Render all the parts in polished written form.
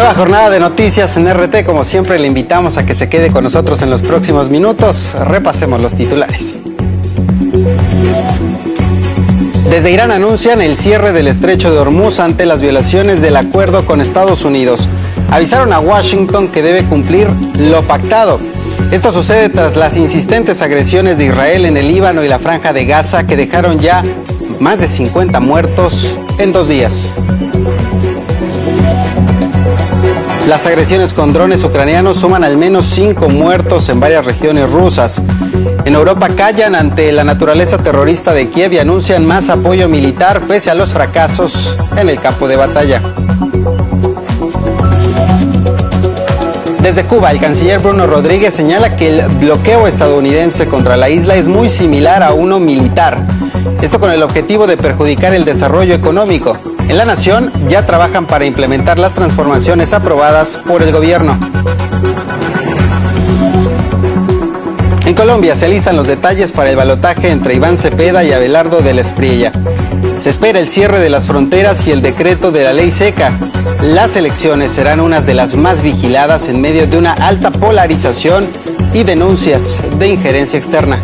Nueva jornada de noticias en RT. Como siempre, le invitamos a que se quede con nosotros en los próximos minutos. Repasemos los titulares. Desde Irán anuncian el cierre del estrecho de Hormuz ante las violaciones del acuerdo con Estados Unidos. Avisaron a Washington que debe cumplir lo pactado. Esto sucede tras las insistentes agresiones de Israel en el Líbano y la Franja de Gaza, que dejaron ya más de 50 muertos en 2 días. Las agresiones con drones ucranianos suman al menos 5 muertos en varias regiones rusas. En Europa callan ante la naturaleza terrorista de Kiev y anuncian más apoyo militar pese a los fracasos en el campo de batalla. Desde Cuba, el canciller Bruno Rodríguez señala que el bloqueo estadounidense contra la isla es muy similar a uno militar. Esto con el objetivo de perjudicar el desarrollo económico. En la nación ya trabajan para implementar las transformaciones aprobadas por el gobierno. En Colombia se alistan los detalles para el balotaje entre Iván Cepeda y Abelardo del Espriella. Se espera el cierre de las fronteras y el decreto de la ley seca. Las elecciones serán unas de las más vigiladas en medio de una alta polarización y denuncias de injerencia externa.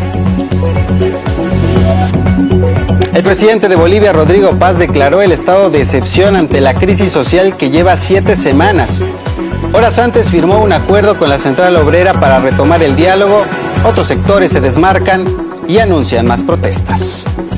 El presidente de Bolivia, Rodrigo Paz, declaró el estado de excepción ante la crisis social que lleva 7 semanas. Horas antes firmó un acuerdo con la Central Obrera para retomar el diálogo. Otros sectores se desmarcan y anuncian más protestas.